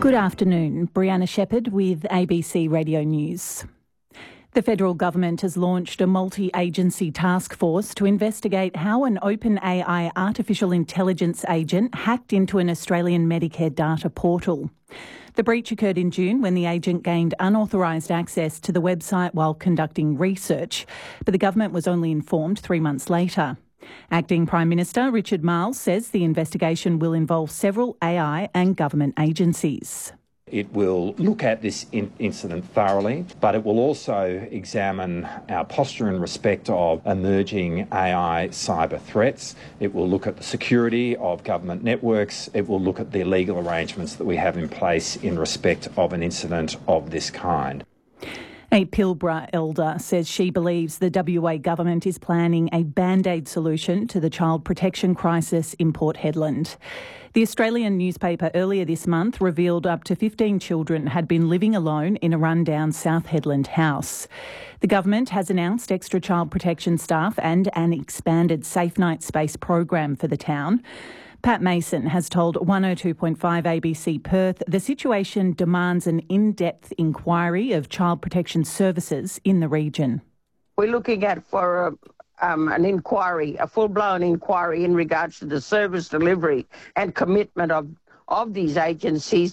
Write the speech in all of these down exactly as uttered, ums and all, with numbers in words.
Good afternoon. Brianna Shepherd with A B C Radio News. The federal government has launched a multi-agency task force to investigate how an OpenAI artificial intelligence agent hacked into an Australian Medicare data portal. The breach occurred in June when the agent gained unauthorised access to the website while conducting research, but the government was only informed three months later. Acting Prime Minister Richard Marles says the investigation will involve several A I and government agencies. It will look at this in- incident thoroughly, but it will also examine our posture in respect of emerging A I cyber threats. It will look at the security of government networks. It will look at the legal arrangements that we have in place in respect of an incident of this kind. A Pilbara elder says she believes the W A government is planning a band-aid solution to the child protection crisis in Port Hedland. The Australian newspaper earlier this month revealed up to fifteen children had been living alone in a rundown South Hedland house. The government has announced extra child protection staff and an expanded Safe Night Space program for the town. Pat Mason has told one oh two point five A B C Perth the situation demands an in-depth inquiry of child protection services in the region. We're looking at for a, um, an inquiry, a full-blown inquiry in regards to the service delivery and commitment of, of these agencies.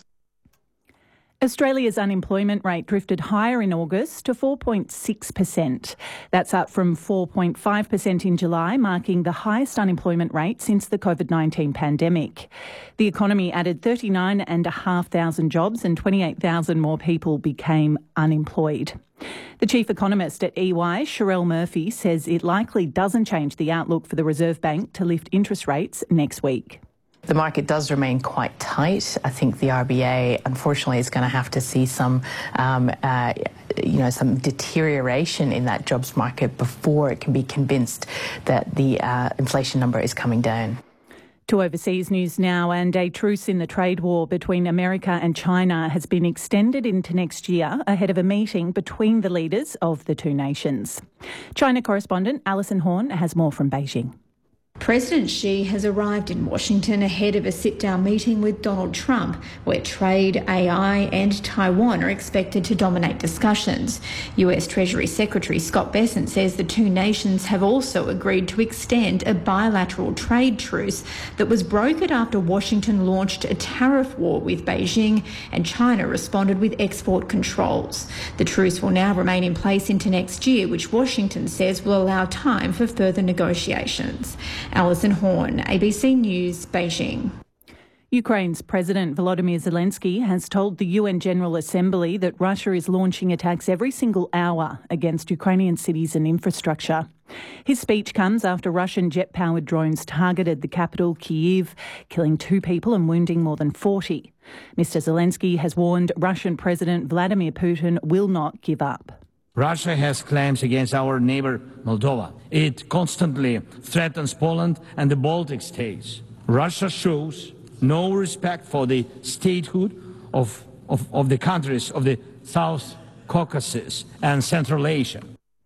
Australia's unemployment rate drifted higher in August to four point six percent. That's up from four point five percent in July, marking the highest unemployment rate since the COVID nineteen pandemic. The economy added thirty-nine thousand five hundred jobs and twenty-eight thousand more people became unemployed. The chief economist at E Y, Sherelle Murphy, says it likely doesn't change the outlook for the Reserve Bank to lift interest rates next week. The market does remain quite tight. I think the R B A, unfortunately, is going to have to see some, um, uh, you know, some deterioration in that jobs market before it can be convinced that the uh, inflation number is coming down. To overseas news now, and a truce in the trade war between America and China has been extended into next year ahead of a meeting between the leaders of the two nations. China correspondent Alison Horn has more from Beijing. President Xi has arrived in Washington ahead of a sit-down meeting with Donald Trump, where trade, A I and Taiwan are expected to dominate discussions. U S Treasury Secretary Scott Bessent says the two nations have also agreed to extend a bilateral trade truce that was brokered after Washington launched a tariff war with Beijing and China responded with export controls. The truce will now remain in place into next year, which Washington says will allow time for further negotiations. Alison Horn, A B C News, Beijing. Ukraine's President Volodymyr Zelensky has told the U N General Assembly that Russia is launching attacks every single hour against Ukrainian cities and infrastructure. His speech comes after Russian jet-powered drones targeted the capital, Kyiv, killing two people and wounding more than forty. Mister Zelensky has warned Russian President Vladimir Putin will not give up. Russia has claims against our neighbour Moldova. It constantly threatens Poland and the Baltic states. Russia shows no respect for the statehood of, of, of the countries of the South Caucasus and Central Asia.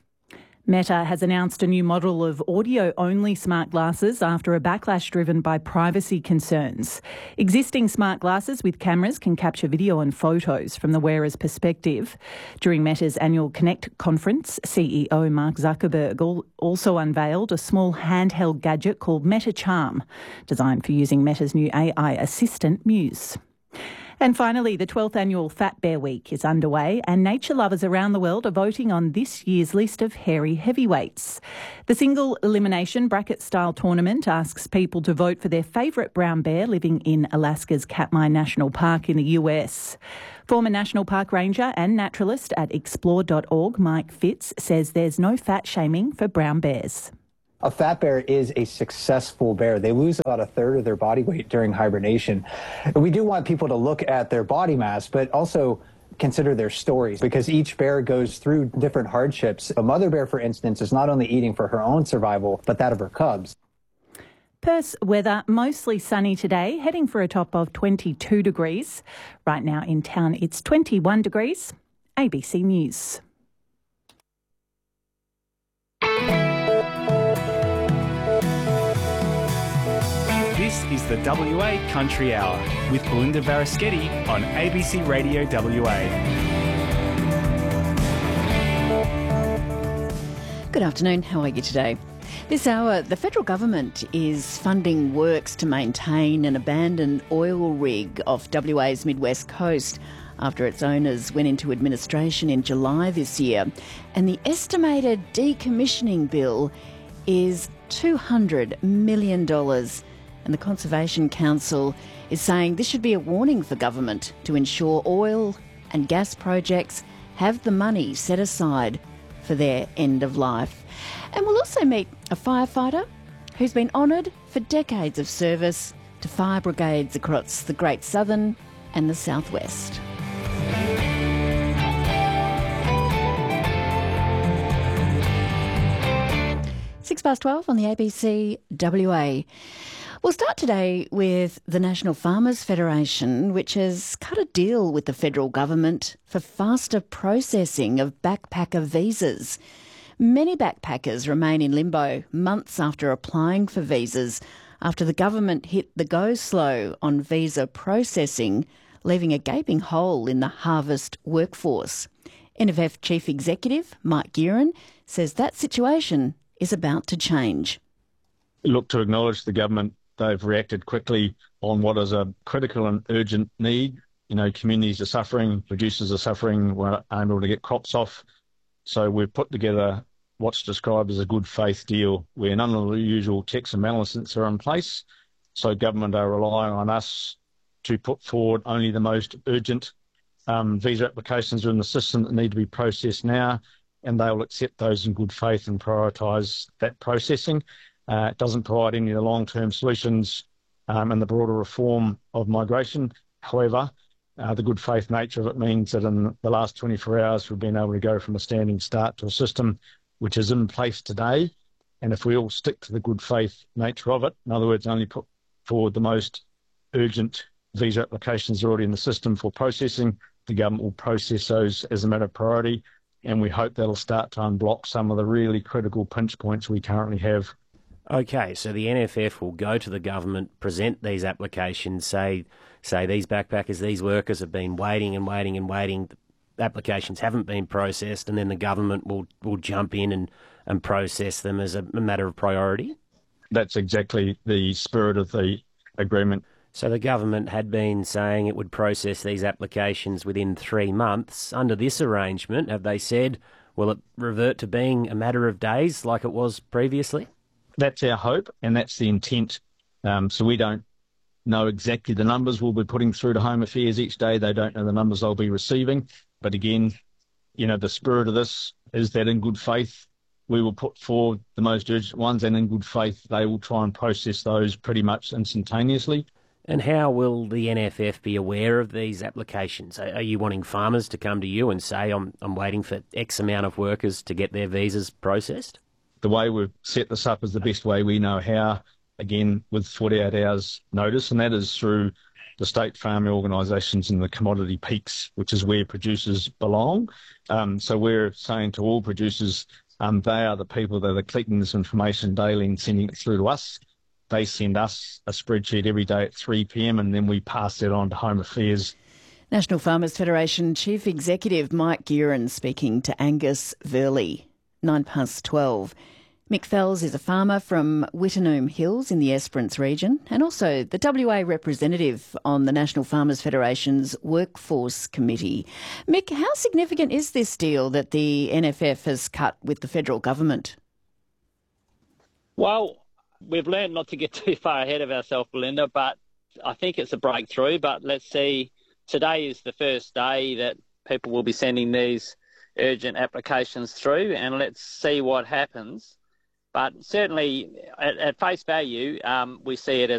Meta has announced a new model of audio-only smart glasses after a backlash driven by privacy concerns. Existing smart glasses with cameras can capture video and photos from the wearer's perspective. During Meta's annual Connect conference, C E O Mark Zuckerberg also unveiled a small handheld gadget called Meta Charm, designed for using Meta's new A I assistant Muse. And finally, the twelfth annual Fat Bear Week is underway and nature lovers around the world are voting on this year's list of hairy heavyweights. The single elimination bracket-style tournament asks people to vote for their favourite brown bear living in Alaska's Katmai National Park in the U S. Former National Park Ranger and naturalist at explore dot org, Mike Fitz, says there's no fat shaming for brown bears. A fat bear is a successful bear. They lose about a third of their body weight during hibernation. We do want people to look at their body mass, but also consider their stories, because each bear goes through different hardships. A mother bear, for instance, is not only eating for her own survival, but that of her cubs. Perth's weather mostly sunny today, heading for a top of twenty-two degrees. Right now in town it's twenty-one degrees. A B C News. This This is the W A Country Hour with Belinda Varaschetti on A B C Radio W A. Good afternoon, how are you today? This hour, the federal government is funding works to maintain an abandoned oil rig off W A's Midwest coast after its owners went into administration in July this year. And the estimated decommissioning bill is two hundred million dollars. And the Conservation Council is saying this should be a warning for government to ensure oil and gas projects have the money set aside for their end of life. And we'll also meet a firefighter who's been honoured for decades of service to fire brigades across the Great Southern and the Southwest. Six past twelve on the A B C W A. We'll start today with the National Farmers Federation, which has cut a deal with the federal government for faster processing of backpacker visas. Many backpackers remain in limbo months after applying for visas after the government hit the go slow on visa processing, leaving a gaping hole in the harvest workforce. N F F Chief Executive Mike Guerin says that situation is about to change. Look, to acknowledge the government, they've reacted quickly on what is a critical and urgent need. You know, communities are suffering, producers are suffering, we're unable to get crops off. So we've put together what's described as a good faith deal where none of the usual checks and balances are in place. So government are relying on us to put forward only the most urgent um, visa applications are in the system that need to be processed now, and they will accept those in good faith and prioritise that processing. Uh, it doesn't provide any of the long-term solutions um, and the broader reform of migration. However, uh, the good faith nature of it means that in the last twenty-four hours we've been able to go from a standing start to a system which is in place today. And if we all stick to the good faith nature of it, in other words, only put forward the most urgent visa applications already in the system for processing, the government will process those as a matter of priority. And we hope that'll start to unblock some of the really critical pinch points we currently have. Okay, so the N F F will go to the government, present these applications, say, say these backpackers, these workers have been waiting and waiting and waiting, the applications haven't been processed, and then the government will, will jump in and, and process them as a, a matter of priority? That's exactly the spirit of the agreement. So the government had been saying it would process these applications within three months. Under this arrangement, have they said, will it revert to being a matter of days like it was previously? That's our hope, and that's the intent. Um, so we don't know exactly the numbers we'll be putting through to Home Affairs each day. They don't know the numbers they'll be receiving. But again, you know, the spirit of this is that in good faith, we will put forward the most urgent ones, and in good faith, they will try and process those pretty much instantaneously. And how will the N F F be aware of these applications? Are you wanting farmers to come to you and say, I'm, I'm waiting for X amount of workers to get their visas processed? The way we've set this up is the best way we know how, again, with forty-eight hours notice, and that is through the state farming organisations and the commodity peaks, which is where producers belong. Um, so we're saying to all producers, um, they are the people that are collecting this information daily and sending it through to us. They send us a spreadsheet every day at three p.m. and then we pass that on to Home Affairs. National Farmers Federation Chief Executive Mike Guerin speaking to Angus Verley. Nine past twelve. Mick Fells is a farmer from Wittenoom Hills in the Esperance region and also the W A representative on the National Farmers Federation's Workforce Committee. Mick, how significant is this deal that the N F F has cut with the federal government? Well, we've learned not to get too far ahead of ourselves, Belinda, but I think it's a breakthrough. But let's see, today is the first day that people will be sending these urgent applications through, and let's see what happens. But certainly, at, at face value, um, we see it as